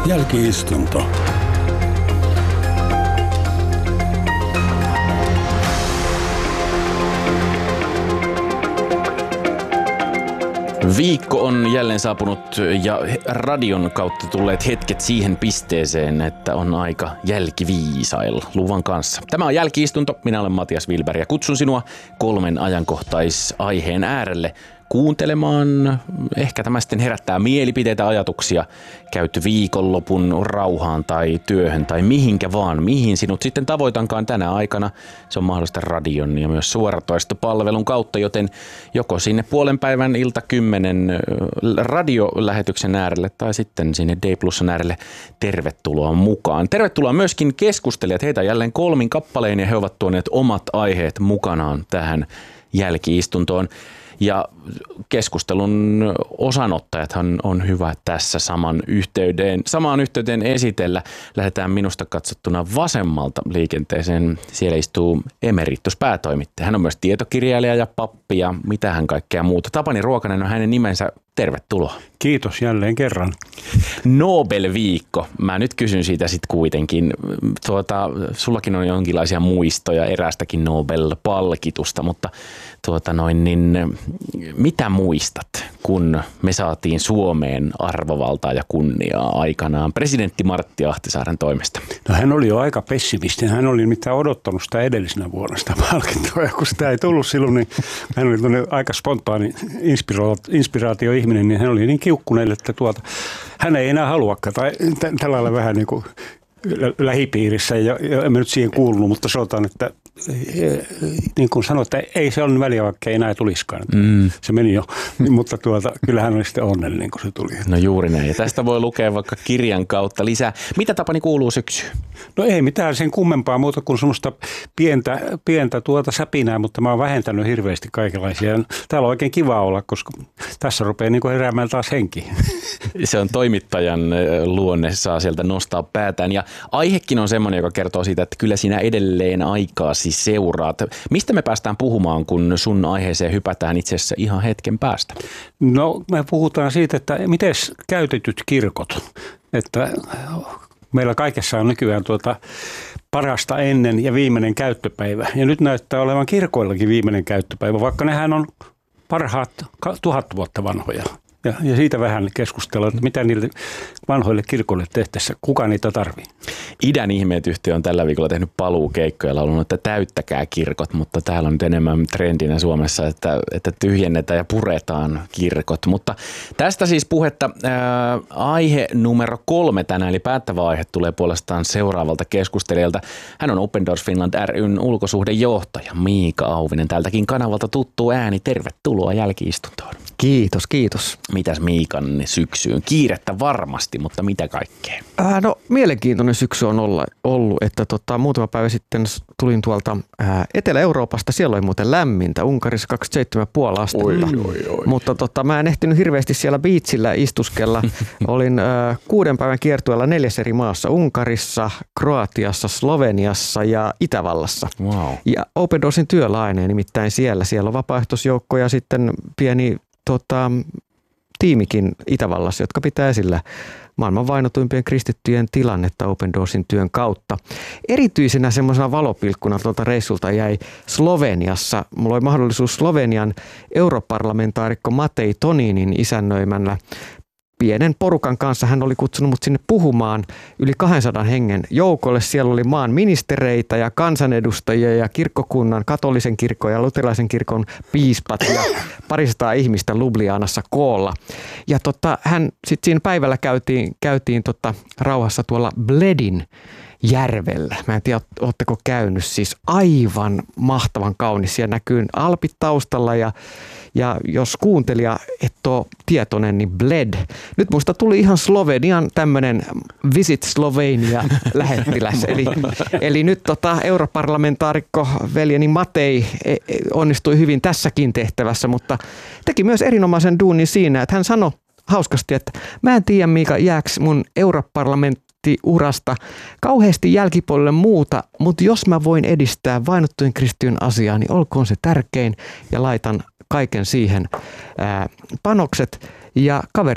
Jälki-istunto. Viikko on jälleen saapunut ja radion kautta tulleet hetket siihen pisteeseen, että on aika jälkiviisailla luvan kanssa. Tämä on Jälki-istunto. Minä olen Matias Wilberg ja kutsun sinua 3 ajankohtaisaiheen äärelle kuuntelemaan. Ehkä tämä sitten herättää mielipiteitä, ajatuksia, käyty viikonlopun rauhaan tai työhön tai mihinkä vaan, mihin sinut sitten tavoitankaan tänä aikana. Se on mahdollista radion ja myös suoratoistopalvelun kautta, joten joko sinne puolen päivän ilta 10 radiolähetyksen äärelle tai sitten sinne D Plusan äärelle tervetuloa mukaan. Tervetuloa myöskin keskustelijat, heitä jälleen 3 kappaleen ja he ovat tuoneet omat aiheet mukanaan tähän jälki-istuntoon. Ja keskustelun osanottajathan on hyvä tässä samaan yhteyteen esitellä. Lähdetään minusta katsottuna vasemmalta liikenteeseen. Siellä istuu emeritus-päätoimittaja. Hän on myös tietokirjailija ja pappi ja mitähän kaikkea muuta. Tapani Ruokanen on hänen nimensä. Tervetuloa. Kiitos jälleen kerran. Nobel-viikko. Mä nyt kysyn siitä sitten kuitenkin. Sullakin on jonkinlaisia muistoja eräästäkin Nobel-palkitusta, mutta mitä muistat, kun me saatiin Suomeen arvovaltaa ja kunniaa aikanaan presidentti Martti Ahtisaaren toimesta? No hän oli jo aika pessimistinen. Hän oli nimittäin odottanut sitä edellisenä vuonna sitä palkintoa. Ja kun sitä ei tullut silloin, niin hän oli aika spontaani inspiraatioihminen, niin hän oli niin kiukkuneelle, että hän ei enää haluakaan. Tai tällä lailla vähän niin kuin lähipiirissä ja en nyt siihen kuulunut, mutta sanotaan, että niin kuin sanoin, että ei se ole väliä, vaikka ei enää tulisikaan. Se meni jo, mutta kyllähän oli sitten onnellinen, kun se tuli. No juuri näin. Ja tästä voi lukea vaikka kirjan kautta lisää. Mitä Tapani kuuluu syksyyn? No ei mitään sen kummempaa muuta kuin semmoista pientä säpinää, mutta mä oon vähentänyt hirveästi kaikenlaisia. Täällä on oikein kiva olla, koska tässä rupeaa niin kuin heräämään taas henki. Se on toimittajan luonne, saa sieltä nostaa päätään. Ja aihekin on semmoinen, joka kertoo siitä, että kyllä sinä edelleen aikaasi seuraat. Mistä me päästään puhumaan, kun sun aiheeseen hypätään itse asiassa ihan hetken päästä? No me puhutaan siitä, että miten käytetyt kirkot, että meillä kaikessa on nykyään parasta ennen ja viimeinen käyttöpäivä. Ja nyt näyttää olevan kirkoillakin viimeinen käyttöpäivä, vaikka nehän on parhaat 1000 vuotta vanhoja. Ja siitä vähän keskustellaan, että mitä niille vanhoille kirkoille tehtäessä, kuka niitä tarvii. Idän ihmeet-yhtiö on tällä viikolla tehnyt paluukeikkoja ja laulunut, että täyttäkää kirkot, mutta täällä on nyt enemmän trendinä Suomessa, että tyhjennetään ja puretaan kirkot. Mutta tästä siis puhetta aihe numero 3 tänään, eli päättävä aihe tulee puolestaan seuraavalta keskustelijalta. Hän on Open Doors Finland ry:n ulkosuhdejohtaja Miika Auvinen. Tältäkin kanavalta tuttu ääni. Tervetuloa jälki-istuntoon. Kiitos. Mitäs Miikan syksyyn? Kiirettä varmasti, mutta mitä kaikkea? No mielenkiintoinen syksy on ollut, että muutama päivä sitten tulin tuolta Etelä-Euroopasta. Siellä oli muuten lämmintä, Unkarissa 27,5 astetta. Mutta mä en ehtinyt hirveästi siellä biitsillä istuskella. Olin 6 päivän kiertueella 4 eri maassa, Unkarissa, Kroatiassa, Sloveniassa ja Itävallassa. Wow. Ja Open Doorsin työlaine nimittäin siellä. Siellä on vapaaehtoisjoukko ja sitten pieni tiimikin Itävallassa, jotka pitää esillä maailman vainotuimpien kristittyjen tilannetta Open Doorsin työn kautta. Erityisenä semmoisena valopilkkuna tuolta reissulta jäi Sloveniassa. Mulla oli mahdollisuus Slovenian europarlamentaarikko Matei Toninin isännöimällä pienen porukan kanssa. Hän oli kutsunut mut sinne puhumaan yli 200 hengen joukolle. Siellä oli maan ministereitä ja kansanedustajia ja kirkkokunnan, katolisen kirkon ja luterilaisen kirkon piispat ja 200 ihmistä Ljubljanassa koolla. Ja hän sitten siinä päivällä käytiin rauhassa tuolla Bledin järvellä. Mä en tiedä, ootteko käynyt, siis aivan mahtavan kaunis. Siellä näkyy alpit taustalla ja jos kuuntelija et ole tietoinen, niin Bled. Nyt musta tuli ihan Slovenian tämmönen Visit Slovenia lähettiläs. Eli nyt europarlamentaarikko veljeni Matei onnistui hyvin tässäkin tehtävässä, mutta teki myös erinomaisen duunin siinä, että hän sanoi hauskasti, että mä en tiedä Miika, jääks mun europarlamenttiurasta kauheasti jälkipuolelle muuta, mutta jos mä voin edistää vainottujen kristittyjen asiaa, niin olkoon se tärkein ja laitan kaiken siihen panokset. Ja kaveri on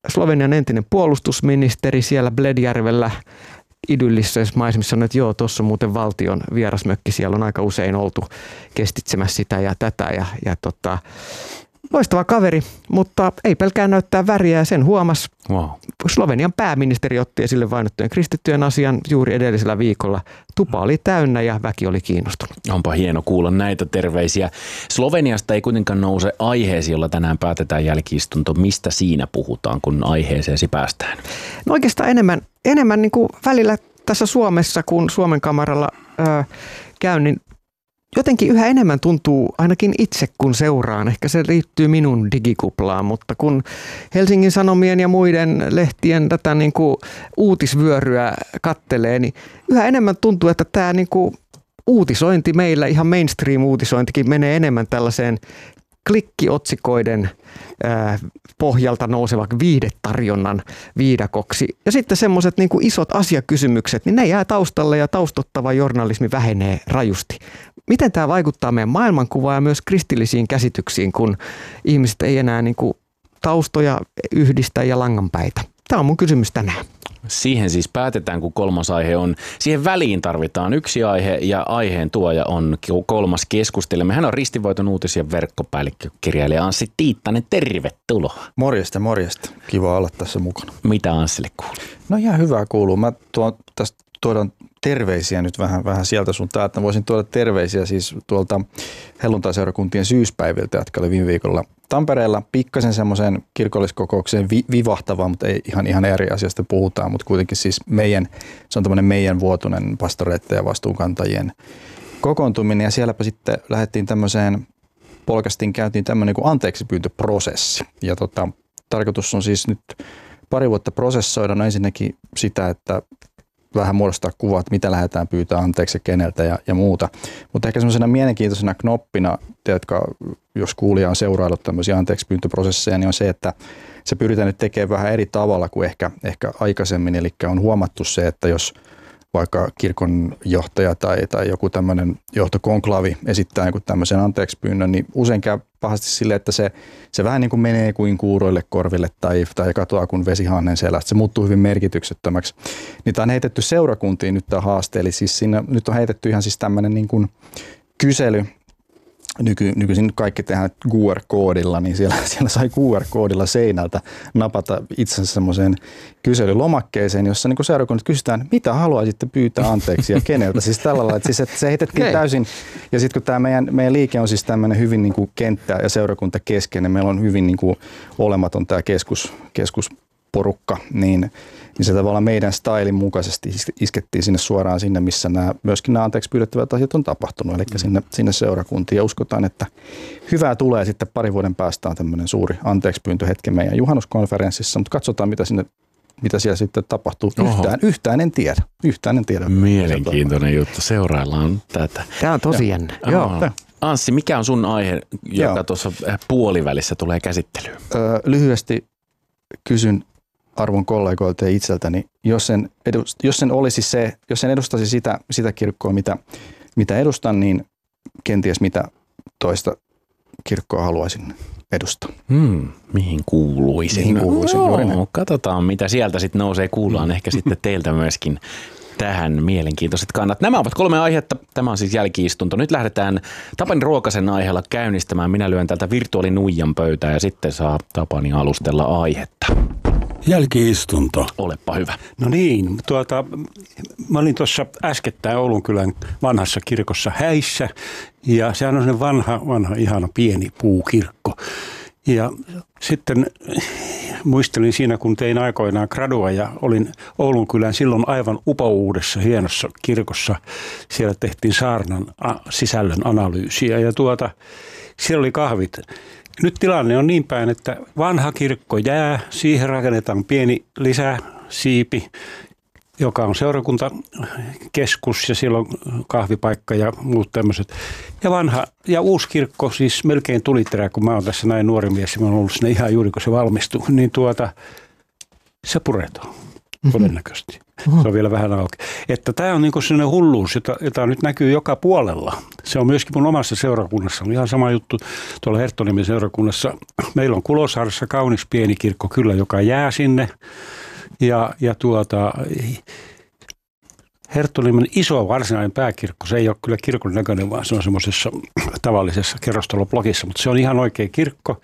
Slovenian entinen puolustusministeri siellä Bledjärvellä idyllisessä maisemissa sanoi, että joo, tuossa on muuten valtion vierasmökki, siellä on aika usein oltu kestitsemässä sitä ja tätä ja loistava kaveri, mutta ei pelkää näyttää väriä ja sen huomasi. Wow. Slovenian pääministeri otti esille vainottujen kristittyjen asian juuri edellisellä viikolla. Tupa oli täynnä ja väki oli kiinnostunut. Onpa hieno kuulla näitä terveisiä. Sloveniasta ei kuitenkaan nouse aiheesi, jolla tänään päätetään jälki-istunto. Mistä siinä puhutaan, kun aiheeseesi päästään? No oikeastaan enemmän niin kuin välillä tässä Suomessa, kun Suomen kamaralla käyn, niin jotenkin yhä enemmän tuntuu, ainakin itse kun seuraan, ehkä se liittyy minun digikuplaan, mutta kun Helsingin Sanomien ja muiden lehtien tätä niin kuin uutisvyöryä kattelee, niin yhä enemmän tuntuu, että tämä niin kuin uutisointi meillä, ihan mainstream-uutisointikin menee enemmän tällaiseen klikkiotsikoiden pohjalta nousevan viihdetarjonnan viidakoksi. Ja sitten semmoiset niin kuin isot asiakysymykset, niin ne jää taustalle ja taustottava journalismi vähenee rajusti. Miten tämä vaikuttaa meidän maailmankuvaan ja myös kristillisiin käsityksiin, kun ihmiset ei enää niin kuin taustoja yhdistä ja langanpäitä? Tämä on mun kysymys tänään. Siihen siis päätetään, kun kolmas aihe on. Siihen väliin tarvitaan yksi aihe ja aiheen tuoja on kolmas keskustelemme. Hän on Ristinvoiton uutisien verkkopäällikkö, kirjailija Anssi Tiittanen. Tervetuloa. Morjesta. Kiva olla tässä mukana. Mitä Anssille kuuluu? No ihan hyvää kuuluu. Mä tuodaan terveisiä nyt vähän sieltä sun täältä. Mä voisin tuoda terveisiä siis tuolta helluntaiseurakuntien syyspäiviltä, jotka oli viime viikolla Tampereella. Pikkasen semmoiseen kirkolliskokoukseen vivahtavaa, mutta ei ihan eri asiasta puhutaan, mutta kuitenkin siis se on tämmöinen meidän vuotuinen pastoreiden ja vastuunkantajien kokoontuminen. Ja sielläpä sitten lähdettiin käytiin tämmöinen kuin anteeksipyyntöprosessi. Ja tarkoitus on siis nyt pari vuotta prosessoida. No ensinnäkin sitä, että vähän muodostaa kuvaa, että mitä lähdetään pyytää anteeksi ja keneltä ja muuta. Mutta ehkä semmoisena mielenkiintoisena knoppina, jos kuulija on seuraillut tämmöisiä anteeksipyyntöprosesseja, niin on se, että se pyritään nyt tekemään vähän eri tavalla kuin ehkä aikaisemmin. Eli on huomattu se, että jos vaikka kirkonjohtaja tai joku tämmöinen johtokonklavi esittää joku tämmöisen anteeksipyynnön, niin usein käy pahasti silleen, että se vähän niin kuin menee kuin kuuroille korville tai katoaa kuin vesihannen selästä. Se muuttuu hyvin merkityksettömäksi. Niin tämä on heitetty seurakuntiin nyt tämä haaste, eli siis siinä nyt on heitetty ihan siis tämmöinen niin kuin kysely. Nykyisin kaikki tehdään QR-koodilla, niin siellä sai QR-koodilla seinältä napata itsensä semmoiseen kyselylomakkeeseen, jossa niin seurakunnat kysytään, mitä haluaisitte pyytää anteeksi ja keneltä. Siis tällä lailla, että se heitettiin täysin. Ja sitten kun tämä meidän liike on siis tämmöinen hyvin niin kuin kenttä- ja seurakuntakeskeinen, meillä on hyvin niin kuin olematon tämä keskusporukka, niin se tavallaan meidän stylin mukaisesti iskettiin suoraan sinne, missä myöskin nämä anteeksi pyydettävät asiat on tapahtunut, eli sinne seurakuntiin. Ja uskotaan, että hyvää tulee sitten parin vuoden päästä on tämmöinen suuri anteekspyyntöhetki meidän juhannuskonferenssissa, mutta katsotaan, mitä siellä sitten tapahtuu. Yhtään en tiedä. Mielenkiintoinen juttu. Seuraillaan tätä. Tämä on tosi jännä. Joo. Anssi, mikä on sun aihe, joka tuossa puolivälissä tulee käsittelyyn? Lyhyesti kysyn arvon kollegoilta ja itseltäni, jos en edustaisi sitä kirkkoa, mitä edustan, niin kenties mitä toista kirkkoa haluaisin edustaa. Mihin kuuluisin? Katsotaan, mitä sieltä sitten nousee kuullaan. Ehkä sitten teiltä myöskin tähän mielenkiintoiset kannat. Nämä ovat 3 aihetta. Tämä on siis jälki-istunto. Nyt lähdetään Tapani Ruokasen aiheella käynnistämään. Minä lyön tältä virtuaalinuijan pöytään ja sitten saa Tapani alustella aihetta. Jälki-istunto. Olepa hyvä. No niin, mä olin tuossa äskettäin Oulunkylän vanhassa kirkossa häissä ja sehän on vanha ihana pieni puukirkko. Ja sitten muistelin siinä, kun tein aikoinaan gradua ja olin Oulunkylän silloin aivan upouudessa hienossa kirkossa. Siellä tehtiin saarnan sisällön analyysiä ja siellä oli kahvit. Nyt tilanne on niin päin, että vanha kirkko jää, siihen rakennetaan pieni lisäsiipi, joka on seurakuntakeskus ja siellä on kahvipaikka ja muut tämmöiset. Ja uusi kirkko, siis melkein tuliterä, kun mä oon tässä näin nuori mies ja mä oon ollut sinne ihan juuri kun se valmistui, niin se puretaan todennäköisesti. Se on vielä vähän auki. Että tämä on niin kuin sellainen hulluus, jota nyt näkyy joka puolella Se on myöskin mun omassa seurakunnassa. On ihan sama juttu tuolla Herttoniemen seurakunnassa. Meillä on Kulosaaressa kaunis pieni kirkko kyllä, joka jää sinne. Ja Herttoniemen iso varsinainen pääkirkko, se ei ole kyllä kirkon näköinen, vaan se on semmoisessa tavallisessa kerrostaloblokissa, mutta se on ihan oikea kirkko.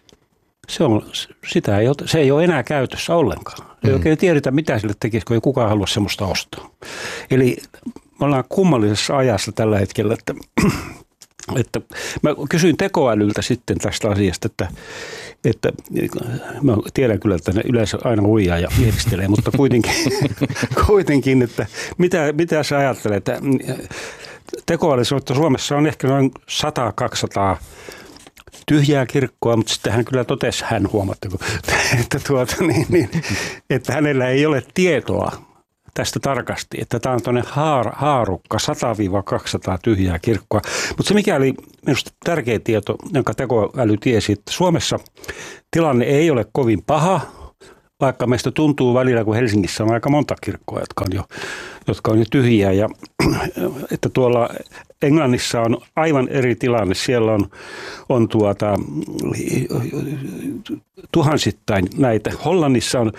Se ei ole enää käytössä ollenkaan. Ei oikein tiedetä, mitä sille tekisi, kun ei kukaan halua semmoista ostaa. Eli me ollaan kummallisessa ajassa tällä hetkellä, että mä kysyin tekoälyltä sitten tästä asiasta, että mä tiedän kyllä, että ne yleensä aina huijaa ja mielistelee, mutta kuitenkin että mitä sä ajattelet, että tekoäly sanoo, että Suomessa on ehkä noin 100-200 tyhjää kirkkoa, mutta sitten hän kyllä totesi, huomatteko, että hänellä ei ole tietoa tästä tarkasti, että tämä on tuonne haarukka 100-200 tyhjää kirkkoa. Mutta se mikä oli minusta tärkeä tieto, jonka tekoäly tiesi, että Suomessa tilanne ei ole kovin paha, vaikka meistä tuntuu välillä, kun Helsingissä on aika monta kirkkoa, jotka on jo tyhjiä. Ja että tuolla Englannissa on aivan eri tilanne. Siellä on tuhansittain näitä. Hollannissa on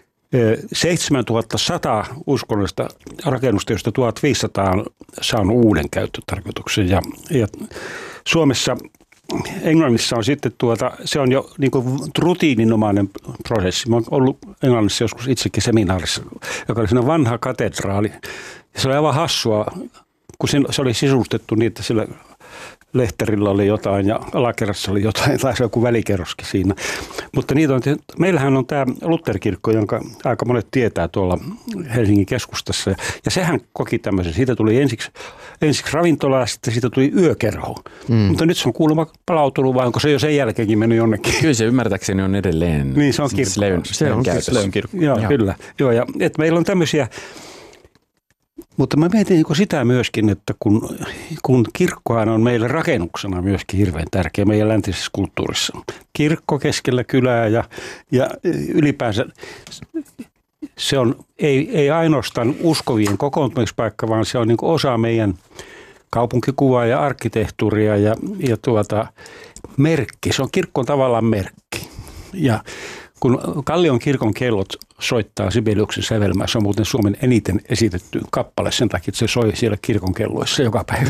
7100 uskonnollista rakennusta, joista 1500 on saanut uuden käyttötarkoituksen. Ja Suomessa, Englannissa on sitten se on jo niin kuin rutiininomainen prosessi. Mä oon ollut Englannissa joskus itsekin seminaarissa, joka oli siinä vanha katedraali. Ja se oli aivan hassua, kun se oli sisustettu niin, että sillä lehterillä oli jotain ja alakerrassa oli jotain, tai joku välikerroskin siinä. Mutta meillähän on tämä Lutherkirkko, jonka aika monet tietää tuolla Helsingin keskustassa. Ja sehän koki tämmöisen. Siitä tuli ensiksi ravintola ja sitten siitä tuli yökerho. Mutta nyt se on kuulemma palautunut, vai onko se jo sen jälkeenkin mennyt jonnekin? Kyllä se ymmärtääkseni on edelleen. Niin se on kirkko. Sleyn kirkko. Joo, kyllä. Joo, ja että meillä on tämmöisiä. Mutta mä mietin sitä myöskin, että kun kirkkohan on meille rakennuksena myöskin hirveän tärkeä meidän läntisessä kulttuurissa. Kirkko keskellä kylää ja ylipäänsä se on ei ainoastaan uskovien kokoontumispaikka, vaan se on niin kuin osa meidän kaupunkikuvaa ja arkkitehtuuria ja merkki. Se on kirkon tavallaan merkki. Ja kun Kallion kirkon kellot soittaa Sibeliuksen sävelmää, se on muuten Suomen eniten esitetty kappale sen takia, että se soi siellä kirkon kelloissa joka päivä.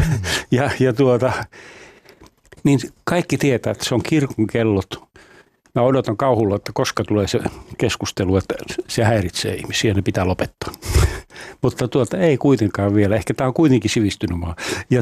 Niin kaikki tietää, että se on kirkon kellot. Mä odotan kauhulla, että koska tulee se keskustelu, että se häiritsee ihmisiä, ne pitää lopettaa. Mutta ei kuitenkaan vielä. Ehkä tämä on kuitenkin sivistynyt maa. Ja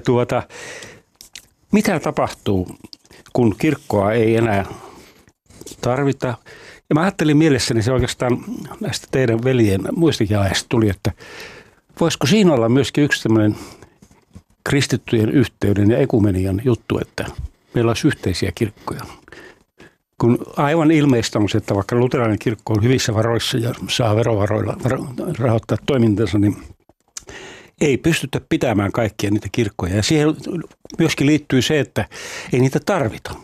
mitä tapahtuu, kun kirkkoa ei enää tarvita? Ja mä ajattelin mielessäni se oikeastaan näistä teidän veljen muistakin ajasta tuli, että voisiko siinä olla myöskin yksi tämmöinen kristittyjen yhteyden ja ekumenian juttu, että meillä olisi yhteisiä kirkkoja. Kun aivan ilmeistä on se, että vaikka luterilainen kirkko on hyvissä varoissa ja saa verovaroilla rahoittaa toimintansa, niin ei pystytä pitämään kaikkia niitä kirkkoja. Ja siihen myöskin liittyy se, että ei niitä tarvita.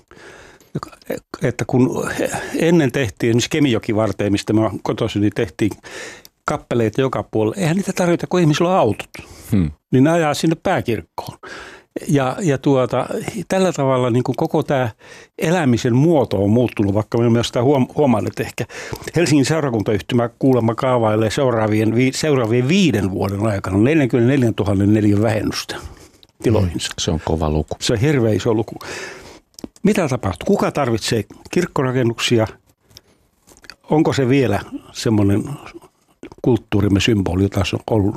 Että kun ennen tehtiin, esimerkiksi Kemijoki-varteen, mistä mä kotoisin, niin tehtiin kappeleita joka puolella. Eihän niitä tarvita, kun ihmisillä on autot. Niin ne ajaa sinne pääkirkkoon. Ja tällä tavalla niin kuin koko tämä elämisen muoto on muuttunut, vaikka me myös sitä huomanneet ehkä. Helsingin seurakuntayhtymä kuulemma kaavailee seuraavien 5 vuoden aikana 44 000 neliön vähennystä tiloihinsa. Se on kova luku. Se on hirveän iso luku. Mitä tapahtuu? Kuka tarvitsee kirkkorakennuksia? Onko se vielä semmoinen kulttuurimme symboli, jota se on ollut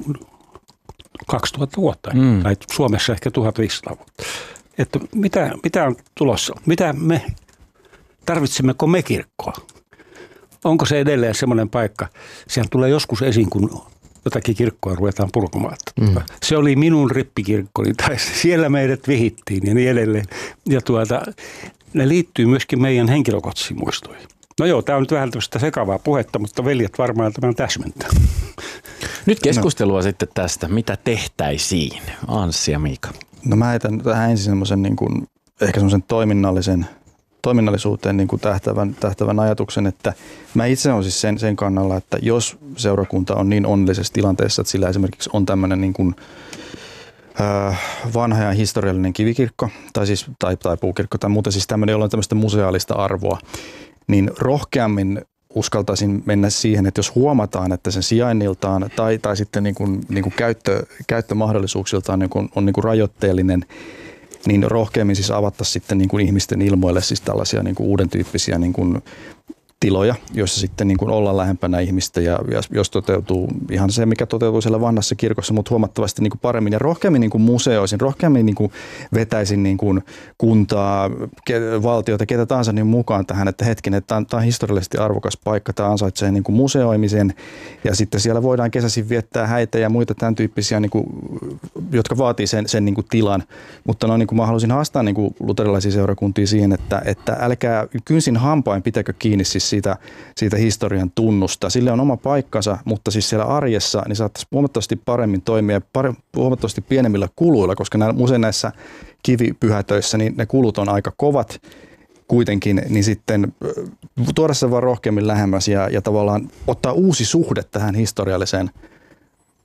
2000 vuotta, tai Suomessa ehkä 1500 vuotta. Että mitä on tulossa? Tarvitsemmeko me kirkkoa? Onko se edelleen semmoinen paikka? Sehän tulee joskus esiin, kun jotakin kirkkoa ruvetaan purkamaan. Se oli minun rippikirkkoni, tai siellä meidät vihittiin ja niin edelleen. Ja ne liittyy myöskin meidän henkilökohtaisiin muistoihin. No joo, tämä on nyt vähän tämmöistä sekavaa puhetta, mutta veljet varmaan tämän täsmentää. Nyt keskustelua sitten tästä, mitä tehtäisiin, Anssi ja Miika. No mä heitän tähän ensin semmoisen niin kuin, ehkä semmoisen toiminnallisuuteen niin kuin tähtävän ajatuksen, että mä itse olen siis sen kannalla, että jos seurakunta on niin onnellisessa tilanteessa, että sillä esimerkiksi on tämmöinen niin kuin vanha ja historiallinen kivikirkko tai puukirkko tai muuta, siis tämmöinen, jolla on tämmöistä museaalista arvoa, niin rohkeammin uskaltaisin mennä siihen, että jos huomataan, että sen sijainniltaan tai sitten niin kuin käyttömahdollisuuksiltaan on niin kuin rajoitteellinen, niin rohkeammin siis avattaisiin sitten niin kuin ihmisten ilmoille siis tällaisia niin kuin uuden tyyppisiä niin kuin tiloja, joissa sitten niin kuin ollaan lähempänä ihmistä ja jos toteutuu ihan se, mikä toteutuu siellä vanhassa kirkossa, mutta huomattavasti niin kuin paremmin ja rohkeammin niin kuin museoisin, rohkeammin niin kuin vetäisin niin kuin kuntaa, valtiota, ketä tahansa niin mukaan tähän, että hetkinen, että tämä on historiallisesti arvokas paikka, tämä ansaitsee niin kuin museoimisen ja sitten siellä voidaan kesäisin viettää häitä ja muita tämän tyyppisiä, niin kuin, jotka vaatii sen niin kuin tilan, mutta no, niin kuin mä haluaisin haastaa niin kuin luterilaisia seurakuntia siihen, että älkää kynsin hampain pitäkö kiinni siis siitä historian tunnusta. Sille on oma paikkansa, mutta siis siellä arjessa niin saattaisi huomattavasti paremmin toimia huomattavasti pienemmillä kuluilla, koska usein näissä kivipyhätöissä niin ne kulut on aika kovat kuitenkin, niin sitten tuoda se vaan rohkeammin lähemmäs ja tavallaan ottaa uusi suhde tähän historialliseen